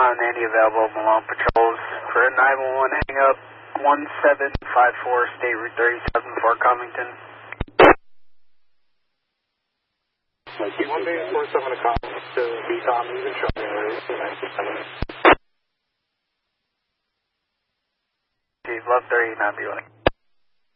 On any available Malone patrols for 911, hang up 1754 State Route 37 Fort Covington. 1847 to call to B Tom, you can show me Love 30, not be like.